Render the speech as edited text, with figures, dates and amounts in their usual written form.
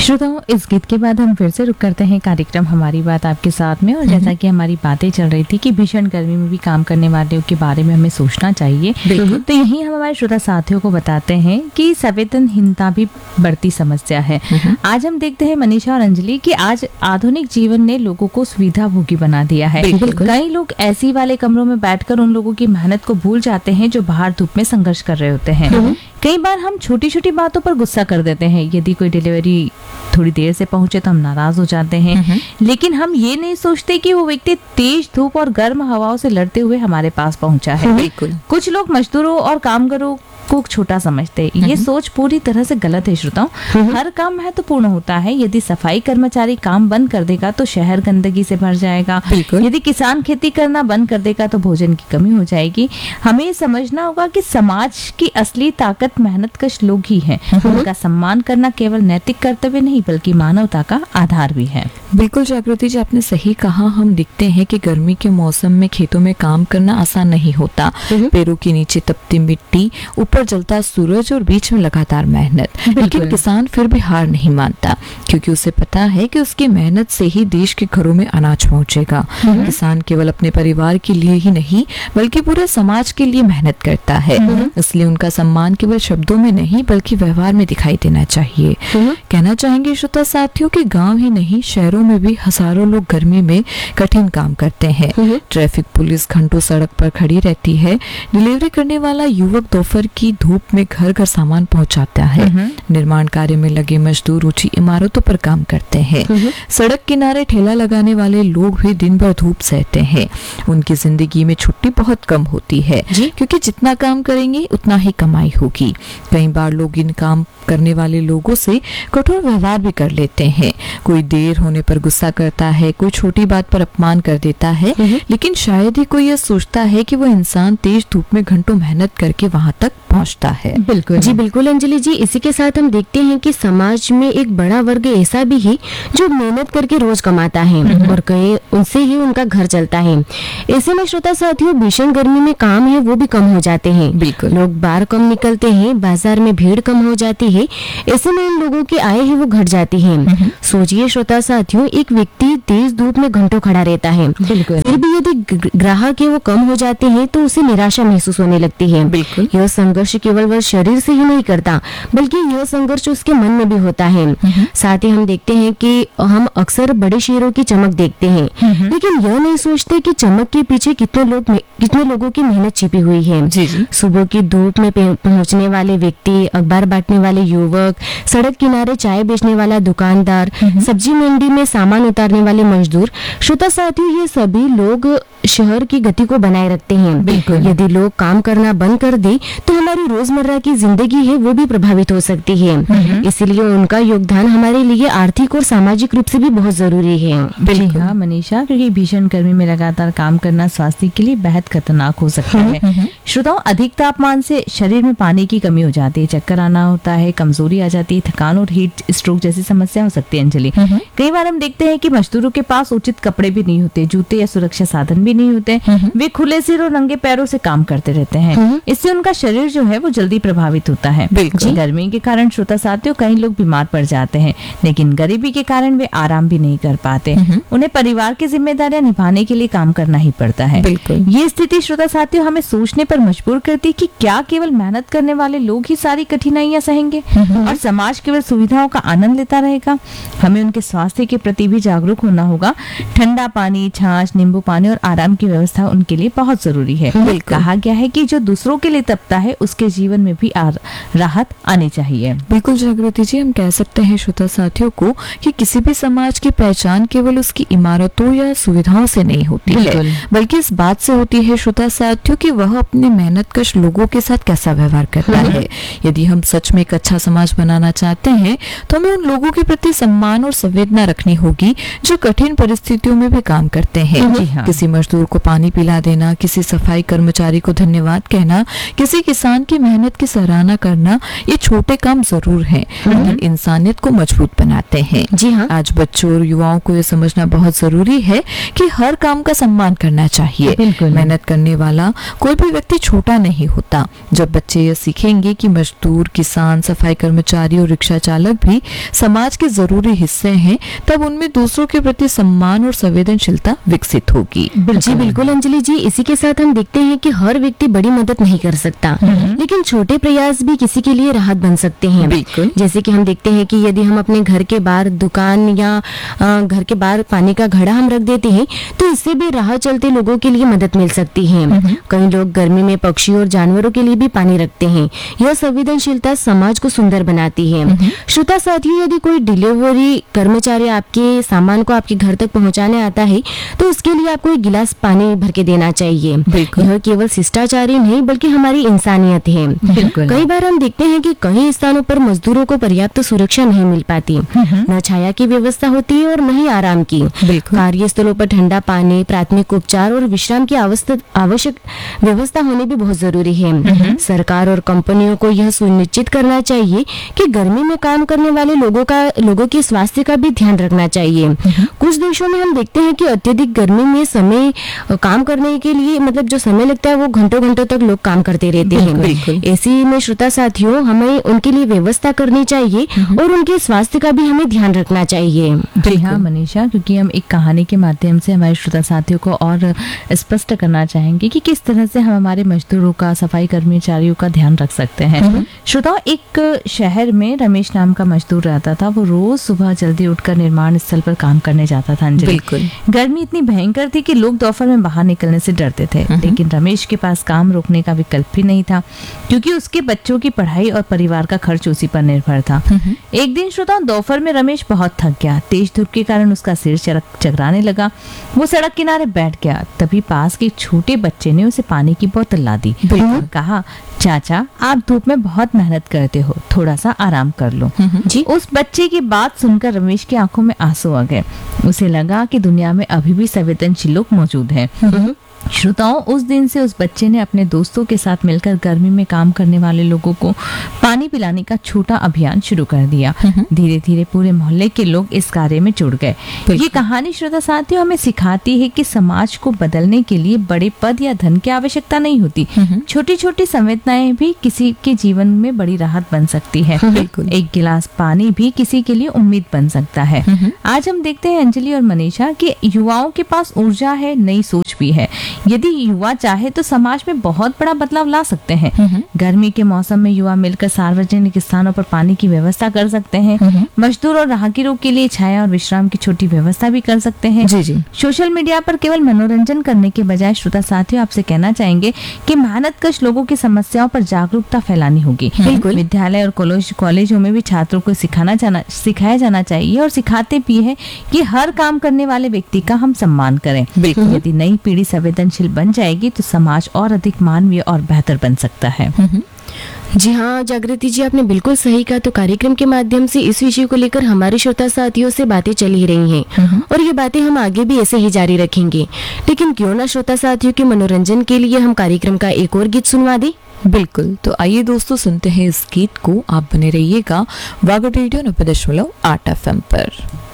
श्रोताओं, इस गीत के बाद हम फिर से रुक करते हैं कार्यक्रम हमारी बात आपके साथ में। और जैसा कि हमारी बातें चल रही थी कि भीषण गर्मी में भी काम करने वालों के बारे में हमें सोचना चाहिए, तो यही हम हमारे श्रोता साथियों को बताते हैं कि संवेदनहीनता भी बढ़ती समस्या है। आज हम देखते हैं मनीषा और अंजलि कि आज आधुनिक जीवन ने लोगों को सुविधा भोगी बना दिया है। कई लोग एसी वाले कमरों में बैठकर उन लोगों की मेहनत को भूल जाते हैं जो बाहर धूप में संघर्ष कर रहे होते हैं। कई बार हम छोटी छोटी बातों पर गुस्सा कर देते हैं। यदि कोई डिलीवरी थोड़ी देर से पहुंचे तो हम नाराज हो जाते हैं, लेकिन हम ये नहीं सोचते कि वो व्यक्ति तेज धूप और गर्म हवाओं से लड़ते हुए हमारे पास पहुंचा है। बिल्कुल। कुछ लोग मजदूरों और कामगारों को छोटा समझते हैं। ये सोच पूरी तरह से गलत है श्रोताओं। हर काम महत्वपूर्ण होता है। यदि सफाई कर्मचारी काम बंद कर देगा तो शहर गंदगी से भर जाएगा। यदि किसान खेती करना बंद कर देगा तो भोजन की कमी हो जाएगी। हमें समझना होगा कि समाज की असली ताकत मेहनतकश लोग ही हैं। उनका सम्मान करना केवल नैतिक कर्तव्य नहीं बल्कि मानवता का आधार भी है। बिल्कुल जागृति जी, आपने सही कहा। हम देखते हैं कि गर्मी के मौसम में खेतों में काम करना आसान नहीं होता। पैरों के नीचे तपती मिट्टी, ऊपर जलता सूरज और बीच में लगातार मेहनत। लेकिन किसान फिर भी हार नहीं मानता क्योंकि उसे पता है कि उसकी मेहनत से ही देश के घरों में अनाज पहुंचेगा। किसान केवल अपने परिवार के लिए ही नहीं बल्कि पूरे समाज के लिए मेहनत करता है। इसलिए उनका सम्मान केवल शब्दों में नहीं बल्कि व्यवहार में दिखाई देना चाहिए। कहना चाहेंगे श्रोता साथियों कि गांव ही नहीं शहरों में भी हजारों लोग गर्मी में कठिन काम करते हैं। ट्रैफिक पुलिस घंटों सड़क पर खड़ी रहती है। डिलीवरी करने वाला युवक दोपहर की धूप में घर घर सामान पहुंचाता है। निर्माण कार्य में लगे मजदूर ऊंची इमारतों पर काम करते हैं। सड़क किनारे ठेला लगाने वाले लोग भी दिन भर धूप सहते हैं। उनकी जिंदगी में छुट्टी बहुत कम होती है क्योंकि जितना काम करेंगे उतना ही कमाई होगी। कई बार लोग इन काम करने वाले लोगों से कठोर व्यवहार भी कर लेते हैं। कोई देर होने पर गुस्सा करता है, कोई छोटी बात पर अपमान कर देता है, लेकिन शायद ही कोई यह सोचता है कि वो इंसान तेज धूप में घंटों मेहनत करके वहां तक पहुंचता है। बिल्कुल जी, बिल्कुल अंजलि जी। इसी के साथ हम देखते हैं कि समाज में एक बड़ा वर्ग ऐसा भी है जो मेहनत करके रोज कमाता है और कई उनसे ही उनका घर चलता है। ऐसे में श्रोता साथियों, भीषण गर्मी में काम है वो भी कम हो जाते हैं। बिल्कुल। लोग बाहर कम निकलते हैं, बाजार में भीड़ कम हो जाती है। ऐसे में इन लोगों की आय है वो घट जाती है। सोचिए श्रोता साथियों, एक व्यक्ति तेज धूप में घंटों खड़ा रहता है, फिर भी यदि ग्राहक है वो कम हो जाते हैं तो उसे निराशा महसूस होने लगती है। यह संघर्ष केवल वह शरीर से ही नहीं करता बल्कि यह संघर्ष उसके मन में भी होता है। साथ ही हम देखते हैं कि हम अक्सर बड़े शहरों की चमक देखते हैं, लेकिन यह नहीं सोचते कि चमक के पीछे कितने लोगों की मेहनत छिपी हुई है। सुबह की धूप में पहुंचने वाले व्यक्ति, अखबार बांटने वाले युवक, सड़क किनारे चाय बेचने वाला दुकानदार, सब्जी मंडी में सामान उतारने वाले मजदूर, श्रोता साथियों, ये सभी लोग शहर की गति को बनाए रखते हैं। यदि लोग काम करना बंद कर दे तो हमारी रोजमर्रा की जिंदगी है वो भी प्रभावित हो सकती है। इसलिए उनका योगदान हमारे लिए आर्थिक और सामाजिक रूप से भी बहुत जरूरी है। बिल्कुल हाँ मनीषा, क्योंकि भीषण गर्मी में लगातार काम करना स्वास्थ्य के लिए बेहद खतरनाक हो सकता है। श्रोताओं, अधिक तापमान से शरीर में पानी की कमी हो जाती है, चक्कर आना होता है, कमजोरी आ जाती है, थकान और हीट स्ट्रोक जैसी समस्या हो सकती है। अंजलि, कई बार हम देखते हैं कि मजदूरों के पास उचित कपड़े भी नहीं होते, जूते या सुरक्षा साधन भी नहीं होते। वे खुले सिर और नंगे पैरों से काम करते रहते हैं। इससे उनका शरीर जो है वो जल्दी प्रभावित होता है। गर्मी के कारण श्रोता साथियों, कई लोग बीमार पड़ जाते हैं, लेकिन गरीबी के कारण वे आराम भी नहीं कर पाते। उन्हें परिवार की जिम्मेदारियां निभाने के लिए काम करना ही पड़ता है। ये स्थिति श्रोता साथियों हमें सोचने पर मजबूर करती है कि क्या केवल मेहनत करने वाले लोग ही सारी कठिनाइयां सहेंगे और समाज केवल सुविधाओं का आनंद लेता रहेगा। हमें उनके स्वास्थ्य के प्रति भी जागरूक होना होगा। ठंडा पानी, छाछ, नींबू पानी और आराम की व्यवस्था उनके लिए बहुत जरूरी है। कहा गया है कि जो दूसरों के लिए तपता है उसके जीवन में भी राहत आनी चाहिए। बिल्कुल जागृति जी, हम कह सकते हैं श्रोता साथियों को कि किसी भी समाज की पहचान केवल उसकी इमारतों या सुविधाओं से नहीं होती है बल्कि इस बात से होती है श्रोता साथियों कि वह अपने मेहनतकश लोगों के साथ कैसा व्यवहार करता है। यदि हम सच में एक अच्छा समाज बनाना चाहते हैं तो हमें उन लोगों के प्रति सम्मान और संवेदना रखनी होगी जो कठिन परिस्थितियों में भी काम करते हैं। किसी मजदूर को पानी पिला देना, किसी सफाई कर्मचारी को धन्यवाद कहना, किसी किसान की मेहनत की सराहना करना ये छोटे काम जरूर हैं, लेकिन इंसानियत को मजबूत बनाते हैं। जी हाँ। आज बच्चों और युवाओं को ये समझना बहुत जरूरी है कि हर काम का सम्मान करना चाहिए। बिल्कुल। मेहनत करने वाला कोई भी व्यक्ति छोटा नहीं होता। जब बच्चे ये सीखेंगे कि मजदूर, किसान, सफाई कर्मचारी और रिक्शा चालक भी समाज के जरूरी हिस्से हैं, तब उनमें दूसरों के प्रति सम्मान और संवेदनशीलता विकसित होगी। जी बिल्कुल अंजलि जी, इसी के साथ हम देखते हैं कि हर व्यक्ति बड़ी मदद नहीं कर सकता, लेकिन छोटे प्रयास भी किसी के लिए राहत बन सकते हैं। बिल्कुल। जैसे कि हम देखते हैं कि यदि हम अपने घर के बाहर दुकान या घर के बाहर पानी का घड़ा हम रख देते हैं, तो इससे भी राह चलते लोगों के लिए मदद मिल सकती है। कई लोग गर्मी में पक्षी और जानवरों के लिए भी पानी रखते हैं। यह संवेदनशीलता समाज को सुंदर बनाती है। श्रोता साथियों, यदि कोई डिलीवरी कर्मचारी आपके सामान को आपके घर तक पहुंचाने आता है, तो उसके लिए आपको एक गिलास पानी भर के देना चाहिए। बिल्कुल। यह केवल शिष्टाचार ही नहीं बल्कि हमारी इंसानियत है। बिल्कुल। कई बार हम देखते हैं कि कई स्थानों पर मजदूरों को पर्याप्त सुरक्षा नहीं मिल पाती, न छाया की व्यवस्था होती है और न ही आराम की। बिल्कुल। कार्यस्थलों पर ठंडा पानी, प्राथमिक उपचार और विश्राम की आवश्यक व्यवस्था होनी भी बहुत जरूरी है। सरकार और कंपनियों को यह सुनिश्चित करना चाहिए कि गर्मी में काम करने वाले लोगों के स्वास्थ्य का भी ध्यान रखना चाहिए। कुछ देशों में हम देखते हैं कि अत्यधिक गर्मी में काम करने के लिए मतलब जो समय लगता है वो घंटों घंटों तक लोग काम करते रहते बिल्कुल। हैं। ऐसे में श्रोता साथियों, हमें उनके लिए व्यवस्था करनी चाहिए और उनके स्वास्थ्य का भी हमें ध्यान रखना चाहिए। जी हाँ मनीषा, क्योंकि हम एक कहानी के माध्यम से हमारे श्रोता साथियों को और स्पष्ट करना चाहेंगे कि किस तरह से हम हमारे मजदूरों का, सफाई कर्मचारियों का ध्यान रख सकते हैं। श्रोताओं, एक शहर में रमेश नाम का मजदूर रहता था। वो रोज सुबह जल्दी उठकर निर्माण स्थल पर काम करने जाता था। अंजलि, बिल्कुल। गर्मी इतनी भयंकर थी कि लोग दोपहर में बाहर निकलने से डरते थे, लेकिन रमेश के पास काम रोकने का विकल्प भी नहीं था, क्योंकि उसके बच्चों की पढ़ाई और परिवार का खर्च उसी पर निर्भर था। एक दिन श्रोताओं, दोपहर में रमेश बहुत थक गया। तेज धूप के कारण उसका सिर चकराने लगा। वो सड़क किनारे बैठ गया। तभी पास के छोटे बच्चे ने उसे पानी की बोतल ला दी और कहा, चाचा, आप धूप में बहुत मेहनत करते हो, थोड़ा सा आराम कर लो। जी। उस बच्चे की बात सुनकर रमेश की आंखों में आंसू आ गए। उसे लगा कि दुनिया में अभी भी संवेदनशील लोग मौजूद हैं। श्रोताओं, उस दिन से उस बच्चे ने अपने दोस्तों के साथ मिलकर गर्मी में काम करने वाले लोगों को पानी पिलाने का छोटा अभियान शुरू कर दिया। धीरे धीरे पूरे मोहल्ले के लोग इस कार्य में जुड़ गए। ये कहानी श्रोता साथियों हमें सिखाती है कि समाज को बदलने के लिए बड़े पद या धन की आवश्यकता नहीं होती। छोटी छोटी संवेदनाएं भी किसी के जीवन में बड़ी राहत बन सकती है। एक गिलास पानी भी किसी के लिए उम्मीद बन सकता है। आज हम देखते हैं अंजलि और मनीषा कि युवाओं के पास ऊर्जा है, नई सोच भी है। यदि युवा चाहे तो समाज में बहुत बड़ा बदलाव ला सकते हैं। गर्मी के मौसम में युवा मिलकर सार्वजनिक स्थानों पर पानी की व्यवस्था कर सकते हैं। मजदूर और राहगीरों के लिए छाया और विश्राम की छोटी व्यवस्था भी कर सकते हैं। जी जी। सोशल मीडिया पर केवल मनोरंजन करने के बजाय श्रोता साथियों आपसे कहना चाहेंगे कि मेहनतकश लोगों की समस्याओं पर जागरूकता फैलानी होगी। विद्यालय और कॉलेजों में भी छात्रों को सिखाया जाना चाहिए और सिखाते भी है कि हर काम करने वाले व्यक्ति का हम सम्मान करें। यदि नई पीढ़ी संवेदनशील बन जाएगी तो समाज और अधिक मानवीय और बेहतर बन सकता है। जी हाँ जागृति जी, आपने बिल्कुल सही कहा। तो कार्यक्रम के माध्यम से इस विषय को लेकर हमारे श्रोता साथियों से बातें चल ही रही हैं और ये बातें हम आगे भी ऐसे ही जारी रखेंगे। लेकिन क्यों ना श्रोता साथियों के मनोरंजन के लिए हम कार्यक्रम का एक और गीत सुनवा दें। बिल्कुल, तो आइए दोस्तों सुनते हैं इस गीत को। आप बने रहिएगा वागड़ रेडियो 90.8 FM पर।